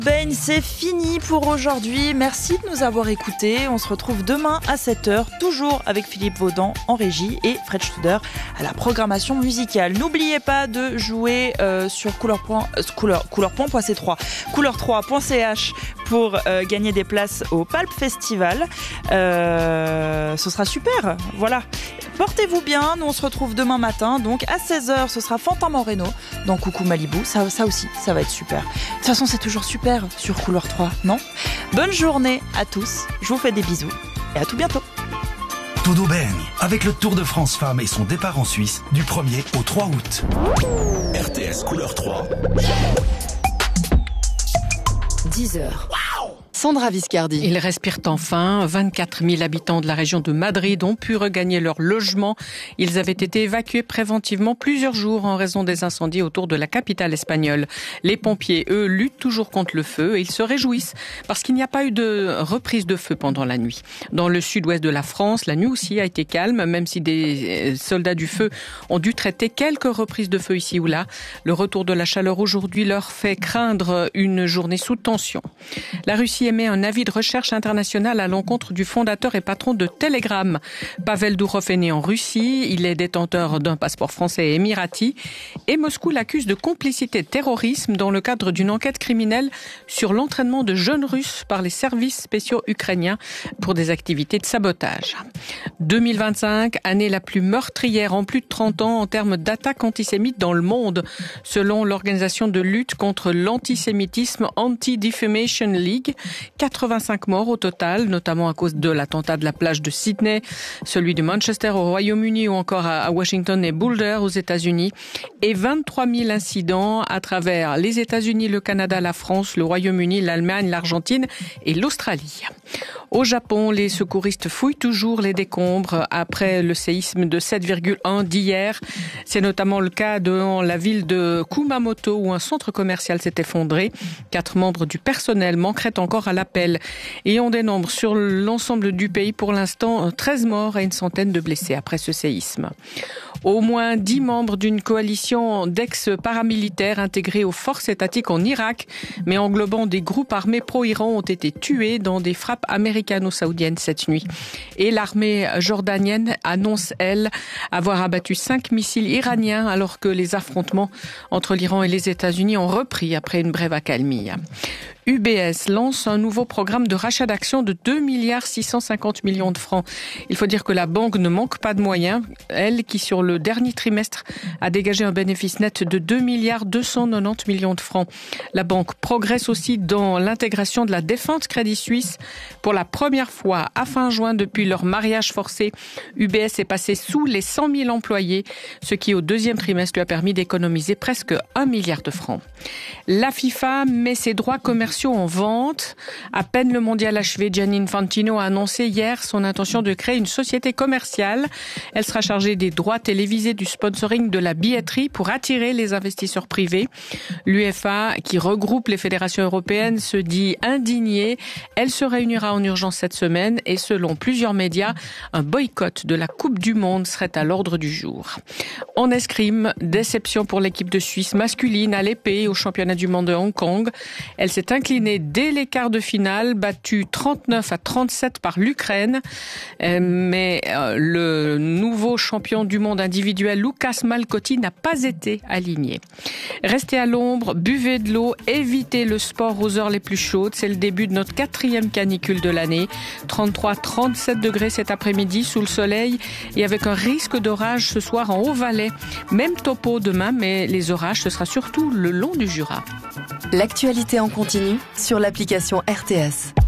Ben, c'est fini pour aujourd'hui. Merci de nous avoir écoutés. On se retrouve demain à 7h, toujours avec Philippe Vaudan en régie et Fred Studer à la programmation musicale. N'oubliez pas de jouer sur couleur3.ch pour gagner des places au Palp Festival. Ce sera super. Voilà. Portez-vous bien. Nous, on se retrouve demain matin. Donc, à 16h, ce sera Fantin Moreno dans Coucou Malibu. Ça aussi, ça va être super. De toute façon, c'est toujours super sur Couleur 3, non ? Bonne journée à tous. Je vous fais des bisous et à tout bientôt. Tudo bem, avec le Tour de France Femmes et son départ en Suisse du 1er au 3 août. RTS Couleur 3. 10h. Sandra Viscardi. Ils respirent enfin. 24 000 habitants de la région de Madrid ont pu regagner leur logement. Ils avaient été évacués préventivement plusieurs jours en raison des incendies autour de la capitale espagnole. Les pompiers, eux, luttent toujours contre le feu et ils se réjouissent parce qu'il n'y a pas eu de reprise de feu pendant la nuit. Dans le sud-ouest de la France, la nuit aussi a été calme, même si des soldats du feu ont dû traiter quelques reprises de feu ici ou là. Le retour de la chaleur aujourd'hui leur fait craindre une journée sous tension. La Russie émet un avis de recherche international à l'encontre du fondateur et patron de Telegram. Pavel Dourov est né en Russie, il est détenteur d'un passeport français et émirati et Moscou l'accuse de complicité de terrorisme dans le cadre d'une enquête criminelle sur l'entraînement de jeunes Russes par les services spéciaux ukrainiens pour des activités de sabotage. 2025, année la plus meurtrière en plus de 30 ans en termes d'attaques antisémites dans le monde, selon l'organisation de lutte contre l'antisémitisme Anti-Defamation League. 85 morts au total, notamment à cause de l'attentat de la plage de Sydney, celui de Manchester au Royaume-Uni ou encore à Washington et Boulder aux États-Unis, et 23 000 incidents à travers les États-Unis, le Canada, la France, le Royaume-Uni, l'Allemagne, l'Argentine et l'Australie. Au Japon, les secouristes fouillent toujours les décombres après le séisme de 7,1 d'hier. C'est notamment le cas dans la ville de Kumamoto où un centre commercial s'est effondré. 4 membres du personnel manqueraient encore à l'appel. Et on dénombre sur l'ensemble du pays pour l'instant 13 morts et une centaine de blessés après ce séisme. Au moins 10 membres d'une coalition d'ex-paramilitaires intégrés aux forces étatiques en Irak, mais englobant des groupes armés pro-Iran, ont été tués dans des frappes américano-saoudiennes cette nuit. Et l'armée jordanienne annonce, elle, avoir abattu 5 missiles iraniens alors que les affrontements entre l'Iran et les États-Unis ont repris après une brève accalmie. UBS lance un nouveau programme de rachat d'actions de 2,650 milliards de francs. Il faut dire que la banque ne manque pas de moyens. Elle, qui sur le dernier trimestre a dégagé un bénéfice net de 2,290 milliards de francs. La banque progresse aussi dans l'intégration de la défunte Crédit Suisse. Pour la première fois à fin juin depuis leur mariage forcé, UBS est passé sous les 100 000 employés, ce qui au deuxième trimestre lui a permis d'économiser presque 1 milliard de francs. La FIFA met ses droits commerciaux en vente. À peine le mondial achevé, Gianni Infantino a annoncé hier son intention de créer une société commerciale. Elle sera chargée des droits télévisés, du sponsoring, de la billetterie pour attirer les investisseurs privés. L'UEFA, qui regroupe les fédérations européennes, se dit indignée. Elle se réunira en urgence cette semaine et selon plusieurs médias, un boycott de la Coupe du Monde serait à l'ordre du jour. En escrime, déception pour l'équipe de Suisse masculine à l'épée au championnat du monde de Hong Kong. Elle s'est inclinée dès les quarts de finale, battue 39-37 par l'Ukraine. Mais le nouveau champion du monde individuel, Lucas Malcotti, n'a pas été aligné. Restez à l'ombre, buvez de l'eau, évitez le sport aux heures les plus chaudes. C'est le début de notre 4e canicule de l'année. 33-37 degrés cet après-midi sous le soleil et avec un risque d'orage ce soir en Haut-Valais. Même topo demain, mais les orages, ce sera surtout le long du Jura. L'actualité en continu sur l'application RTS.